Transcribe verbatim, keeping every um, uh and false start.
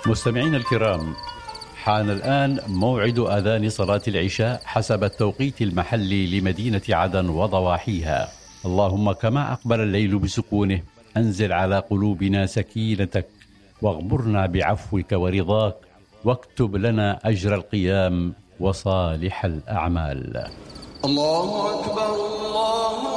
مستمعينا الكرام، حان الآن موعد أذان صلاة العشاء حسب التوقيت المحلي لمدينة عدن وضواحيها. اللهم كما أقبل الليل بسكونه أنزل على قلوبنا سكينتك، واغمرنا بعفوك ورضاك، واكتب لنا أجر القيام وصالح الأعمال. الله أكبر الله